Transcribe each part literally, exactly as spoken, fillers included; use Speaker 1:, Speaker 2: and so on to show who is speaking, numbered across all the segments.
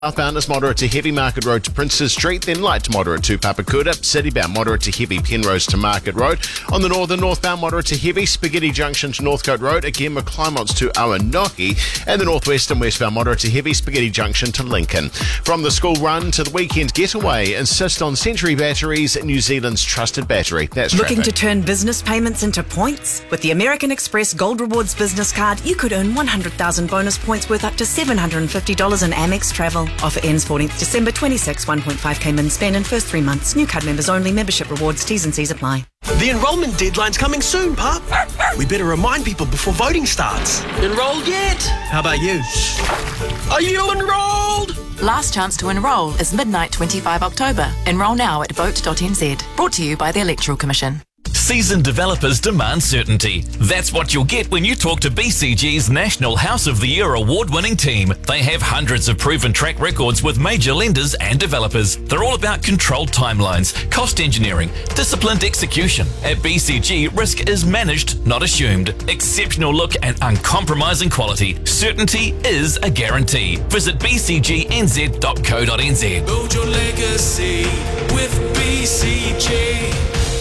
Speaker 1: Southbound is moderate to heavy Market Road to Princes Street, then light to moderate to Papakura. Citybound moderate to heavy Penrose to Market Road. On the northern, northbound moderate to heavy Spaghetti Junction to Northcote Road. Again, McClymonts to Owanoki. And the northwestern westbound moderate to heavy Spaghetti Junction to Lincoln. From the school run to the weekend getaway, insist on Century Batteries, New Zealand's trusted battery. That's
Speaker 2: Looking
Speaker 1: traffic.
Speaker 2: to turn business payments into points? With the American Express Gold Rewards business card, you could earn one hundred thousand bonus points worth up to seven hundred fifty dollars in Amex travel. Offer ends fourteenth December, twenty-six, one point five K min spend in first three months. New card members only. Membership rewards. T's and C's apply.
Speaker 3: The enrolment deadline's coming soon, pup. We better remind people before voting starts. Enrolled yet? How about you? Are you enrolled?
Speaker 4: Last chance to enrol is midnight twenty-five October. Enrol now at vote dot n z. Brought to you by the Electoral Commission.
Speaker 5: Seasoned developers demand certainty. That's what you'll get when you talk to B C G's National House of the Year award-winning team. They have hundreds of proven track records with major lenders and developers. They're all about controlled timelines, cost engineering, disciplined execution. At B C G, risk is managed, not assumed. Exceptional look and uncompromising quality. Certainty is a guarantee. Visit b c g n z dot co dot n z.
Speaker 6: Build your legacy with B C G.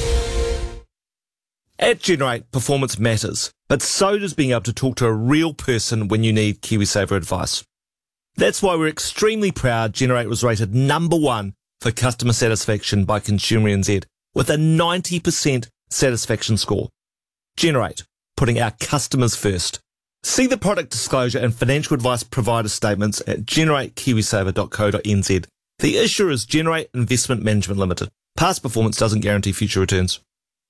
Speaker 7: At Generate, performance matters, but so does being able to talk to a real person when you need KiwiSaver advice. That's why we're extremely proud Generate was rated number one for customer satisfaction by Consumer N Z with a ninety percent satisfaction score. Generate, putting our customers first. See the product disclosure and financial advice provider statements at generate kiwisaver dot co dot n z. The issuer is Generate Investment Management Limited. Past performance doesn't guarantee future returns.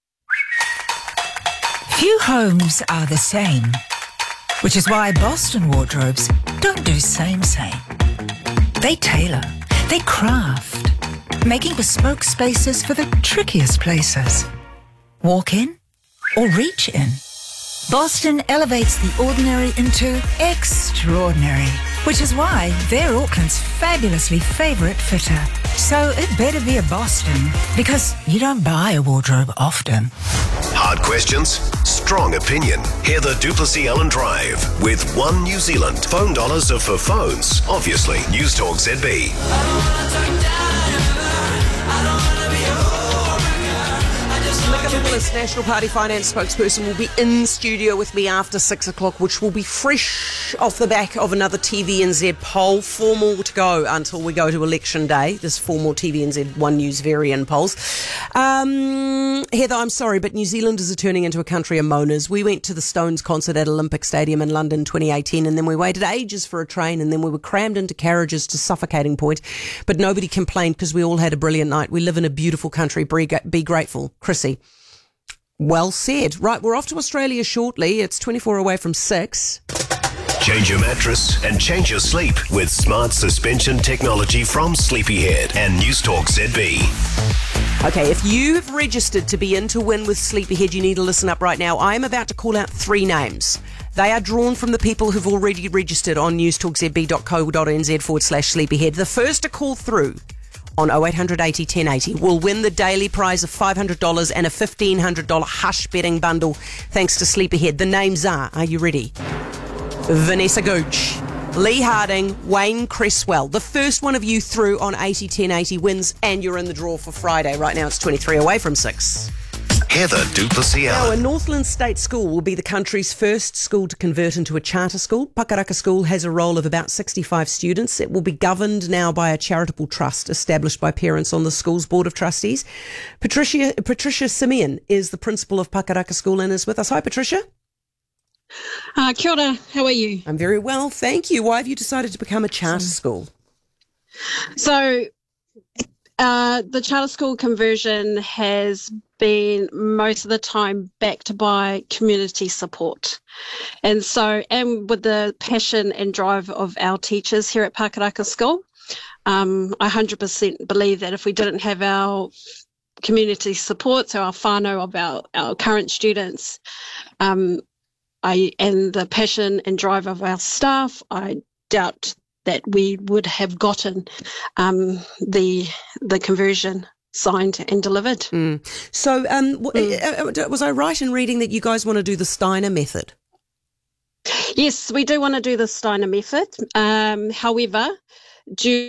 Speaker 8: Few homes are the same, which is why Boston Wardrobes don't do same same. They tailor, they craft, making bespoke spaces for the trickiest places. Walk in or reach in. Boston elevates the ordinary into extraordinary, which is why they're Auckland's fabulously favourite fitter. So it better be a Boston, because you don't buy a wardrobe often.
Speaker 9: Hard questions, strong opinion. Hear the Duplessis Allen Drive with One New Zealand. Phone dollars are for phones, obviously. News Talk Z B.
Speaker 10: Nicola Willis, National Party Finance spokesperson, will be in studio with me after six o'clock, which will be fresh off the back of another T V N Z poll. Four more to go until we go to election day. There's four more T V N Z One News Varian polls. Um, Heather, I'm sorry, but New Zealanders are turning into a country of moaners. We went to the Stones concert at Olympic Stadium in London twenty eighteen, and then we waited ages for a train, and then we were crammed into carriages to suffocating point, but nobody complained because we all had a brilliant night. We live in a beautiful country. Be grateful. Chrissy. Well said. Right, we're off to Australia shortly. It's twenty-four away from six.
Speaker 9: Change your mattress and change your sleep with smart suspension technology from Sleepyhead and News Talk Z B.
Speaker 10: Okay, if you have registered to be in to win with Sleepyhead, you need to listen up right now. I am about to call out three names. They are drawn from the people who've already registered on newstalkzb dot co dot n z forward slash Sleepyhead. The first to call through on oh eight hundred eighty ten eighty will win the daily prize of five hundred dollars and a fifteen hundred dollars Hush betting bundle thanks to Sleepyhead. The names are, are you ready? Vanessa Gooch, Lee Harding, Wayne Cresswell. The first one of you through on eighty ten eighty wins, and you're in the draw for Friday. Right now it's twenty-three away from six.
Speaker 9: Heather Duplessis
Speaker 10: Now, a
Speaker 9: Allen.
Speaker 10: Northland State School will be the country's first school to convert into a charter school. Pakaraka School has a roll of about sixty-five students. It will be governed now by a charitable trust established by parents on the school's board of trustees. Patricia Patricia Simeon is the principal of Pakaraka School and is with us. Hi, Patricia.
Speaker 11: Uh, kia ora, how are you?
Speaker 10: I'm very well, thank you. Why have you decided to become a charter school?
Speaker 11: So, uh, the charter school conversion has been most of the time backed by community support. And so, and with the passion and drive of our teachers here at Pakaraka School, um, I one hundred percent believe that if we didn't have our community support, so our whānau of our, our current students, um, I and the passion and drive of our staff, I doubt that we would have gotten um, the the conversion signed and delivered.
Speaker 10: Mm. So um,
Speaker 11: mm.
Speaker 10: was I right in reading that you guys want to do the Steiner method?
Speaker 11: Yes, we do want to do the Steiner method. Um, however, due